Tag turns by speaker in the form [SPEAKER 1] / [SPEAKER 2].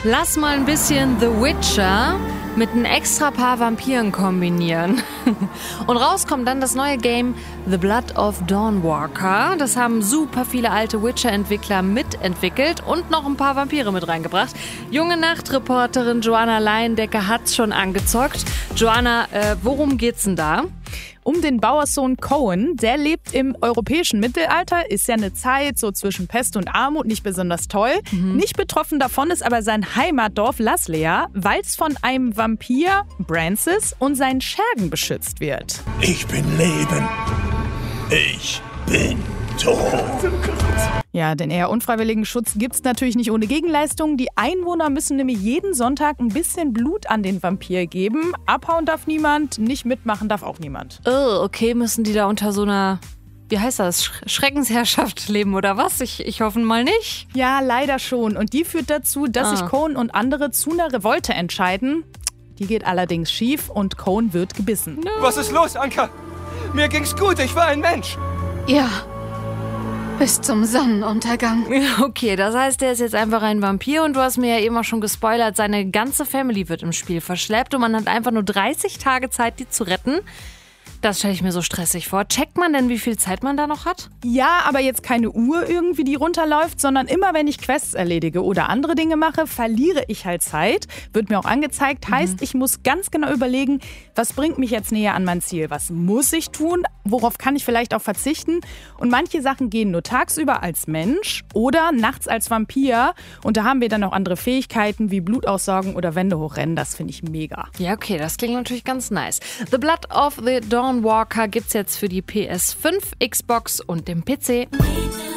[SPEAKER 1] Lass mal ein bisschen The Witcher mit einem extra Paar Vampiren kombinieren. Und rauskommt dann das neue Game The Blood of Dawnwalker. Das haben super viele alte Witcher-Entwickler mitentwickelt und noch ein paar Vampire mit reingebracht. Junge Nachtreporterin Joanna Leindecker hat's schon angezockt. Joanna, worum geht's denn da?
[SPEAKER 2] Um den Bauerssohn Cohen, der lebt im europäischen Mittelalter, ist ja eine Zeit so zwischen Pest und Armut, nicht besonders toll. Nicht betroffen davon ist aber sein Heimatdorf Laslea, weil es von einem Vampir, Brancis, und seinen Schergen beschützt wird.
[SPEAKER 3] Ich bin Leben. Ich bin Tod.
[SPEAKER 2] Ja, den eher unfreiwilligen Schutz gibt's natürlich nicht ohne Gegenleistung. Die Einwohner müssen nämlich jeden Sonntag ein bisschen Blut an den Vampir geben. Abhauen darf niemand, nicht mitmachen darf auch niemand.
[SPEAKER 1] Oh, okay, müssen die da unter so einer, wie heißt das, Schreckensherrschaft leben oder was? Ich hoffe mal nicht.
[SPEAKER 2] Ja, leider schon. Und die führt dazu, dass sich Cohen und andere zu einer Revolte entscheiden. Die geht allerdings schief und Cohen wird gebissen.
[SPEAKER 1] No.
[SPEAKER 4] Was ist los, Anka? Mir ging's gut, ich war ein Mensch.
[SPEAKER 5] Ja, bis zum Sonnenuntergang.
[SPEAKER 1] Okay, das heißt, der ist jetzt einfach ein Vampir und du hast mir ja eben auch schon gespoilert, seine ganze Family wird im Spiel verschleppt und man hat einfach nur 30 Tage Zeit, die zu retten. Das stelle ich mir so stressig vor. Checkt man denn, wie viel Zeit man da noch hat?
[SPEAKER 2] Ja, aber jetzt keine Uhr irgendwie, die runterläuft, sondern immer, wenn ich Quests erledige oder andere Dinge mache, verliere ich halt Zeit. Wird mir auch angezeigt. Heißt, ich muss ganz genau überlegen, was bringt mich jetzt näher an mein Ziel? Was muss ich tun? Worauf kann ich vielleicht auch verzichten? Und manche Sachen gehen nur tagsüber als Mensch oder nachts als Vampir. Und da haben wir dann noch andere Fähigkeiten wie Blut aussaugen oder Wände hochrennen. Das finde ich mega.
[SPEAKER 1] Ja, okay, das klingt natürlich ganz nice. The Blood of the Dawnwalker gibt's jetzt für die PS5, Xbox und den PC.